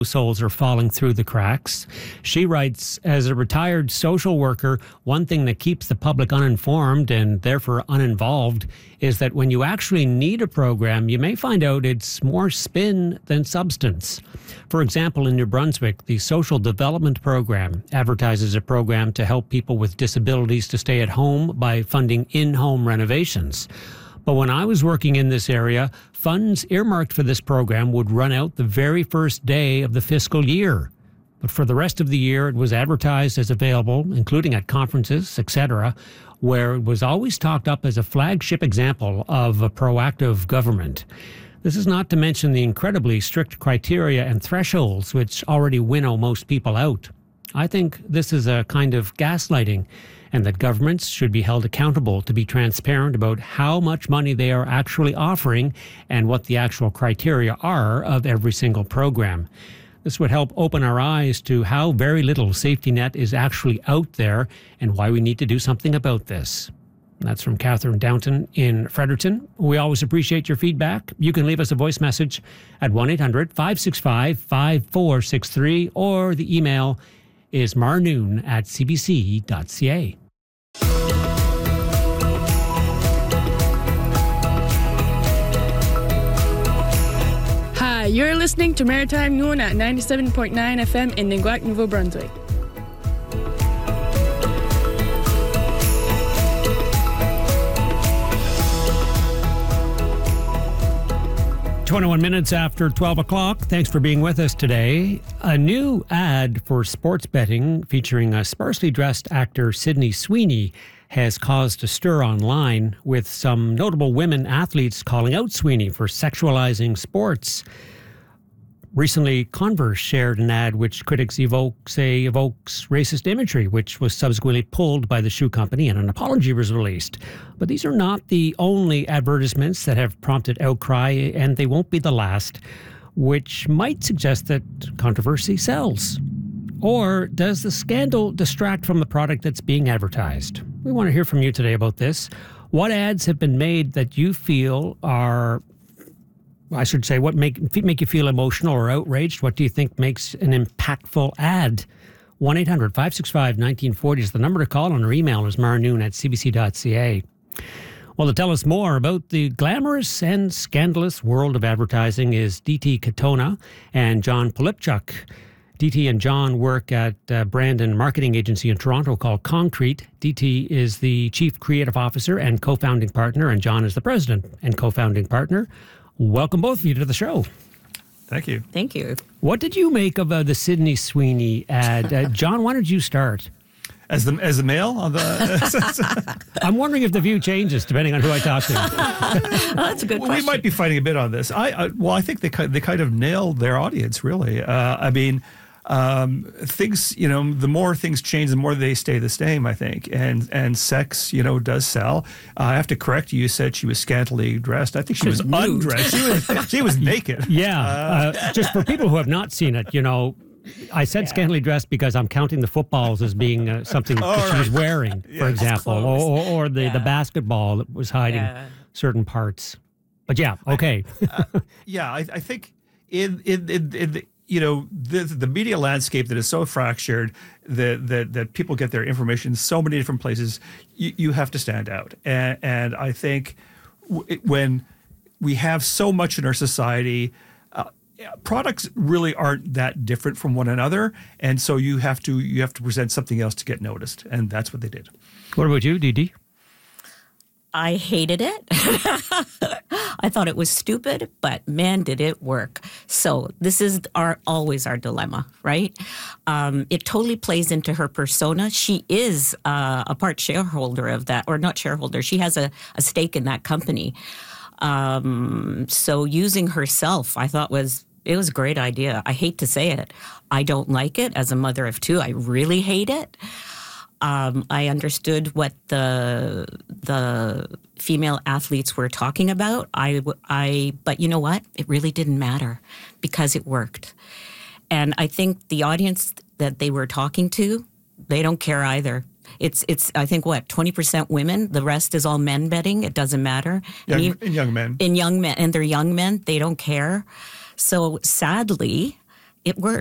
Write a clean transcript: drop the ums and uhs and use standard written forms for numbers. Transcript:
Households are falling through the cracks. She writes, as a retired social worker, one thing that keeps the public uninformed and therefore uninvolved is that when you actually need a program, you may find out it's more spin than substance. For example, in New Brunswick, the Social Development Program advertises a program to help people with disabilities to stay at home by funding in-home renovations. But when I was working in this area, funds earmarked for this program would run out the very first day of the fiscal year. But for the rest of the year, it was advertised as available, including at conferences, etc., where it was always talked up as a flagship example of a proactive government. This is not to mention the incredibly strict criteria and thresholds which already winnow most people out. I think this is a kind of gaslighting, and that governments should be held accountable to be transparent about how much money they are actually offering and what the actual criteria are of every single program. This would help open our eyes to how very little safety net is actually out there and why we need to do something about this. That's from Catherine Downton in Fredericton. We always appreciate your feedback. You can leave us a voice message at 1-800-565-5463, or the email is marnoon@cbc.ca. Hi, you're listening to Maritime Noon at 97.9 FM in Niguac, Nouveau Brunswick. Minutes after 12 o'clock. Thanks for being with us today. A new ad for sports betting featuring a sparsely dressed actor, Sydney Sweeney, has caused a stir online, with some notable women athletes calling out Sweeney for sexualizing sports. Recently, Converse shared an ad which critics evokes racist imagery, which was subsequently pulled by the shoe company and an apology was released. But these are not the only advertisements that have prompted outcry, and they won't be the last, which might suggest that controversy sells. Or does the scandal distract from the product that's being advertised? We want to hear from you today about this. What ads have been made that you feel are, I should say, what make you feel emotional or outraged? What do you think makes an impactful ad? 1-800-565-1940 is the number to call, and our email is marnoon@cbc.ca. Well, to tell us more about the glamorous and scandalous world of advertising is DT Katona and John Polipchuk. DT and John work at a brand and marketing agency in Toronto called Concrete. DT is the chief creative officer and co-founding partner, and John is the president and co-founding partner. Welcome both of you to the show. Thank you. Thank you. What did you make of the Sydney Sweeney ad? John, why don't you start? As the male on the. I'm wondering if the view changes depending on who I talk to. That's a good question. We might be fighting a bit on this. I think they kind of nailed their audience, really. Things, the more things change, the more they stay the same, I think. And sex, does sell. I have to correct you. You said she was scantily dressed. I think she was undressed. She was naked. Yeah. Just for people who have not seen it, I said scantily dressed because I'm counting the footballs as being something that she was wearing, for example, or the basketball that was hiding certain parts. But okay. I think in the media landscape that is so fractured that people get their information so many different places, you have to stand out. And I think when we have so much in our society, products really aren't that different from one another, and so you have to present something else to get noticed, and that's what they did. What about you, Didi? I hated it. I thought it was stupid, but man, did it work. So this is always our dilemma, right? It totally plays into her persona. She is a part shareholder of that, or not shareholder. She has a stake in that company. So using herself, I thought it was a great idea. I hate to say it. I don't like it. As a mother of two, I really hate it. I understood what the female athletes were talking about. But you know what? It really didn't matter because it worked. And I think the audience that they were talking to, they don't care either. It's I think 20% women. The rest is all men betting. It doesn't matter. Young men. And they're young men. They don't care. So sadly, it worked.